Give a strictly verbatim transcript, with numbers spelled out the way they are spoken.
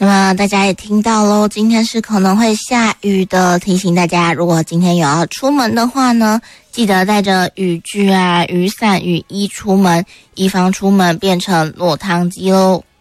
那么大家也听到咯，今天是可能会下雨的，提醒大家，如果今天有要出门的话呢，记得带着雨具啊、雨伞、雨衣出门，以防出门变成落汤鸡咯。